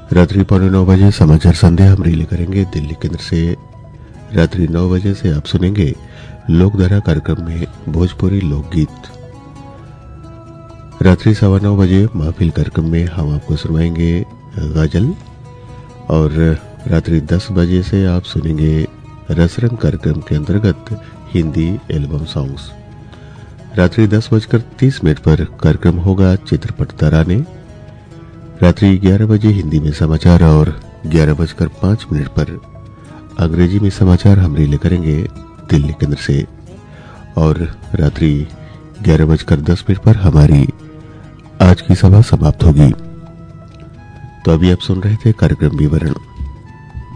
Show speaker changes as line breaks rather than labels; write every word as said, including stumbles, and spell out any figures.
रात्रि पौने नौ बजे समाचार संध्या हम रिले करेंगे दिल्ली केंद्र से। रात्रि नौ बजे से आप सुनेंगे लोकधारा कार्यक्रम में भोजपुरी लोकगीत। रात्रि सवा नौ बजे महफिल कार्यक्रम में हम आपको सुनवाएंगे गजल। और रात्रि दस बजे से आप सुनेंगे रसरंग कार्यक्रम के अंतर्गत हिंदी एल्बम सॉन्ग्स। रात्रि दस बजकर तीस मिनट पर कार्यक्रम होगा चित्रपट तराने। रात्रि ग्यारह बजे हिंदी में समाचार और ग्यारह बजकर पांच मिनट पर अंग्रेजी में समाचार हम रिले करेंगे दिल्ली केंद्र से। और रात्रि ग्यारह बजकर दस मिनट पर हमारी आज की सभा समाप्त होगी। तो अभी आप सुन रहे थे कार्यक्रम विवरण।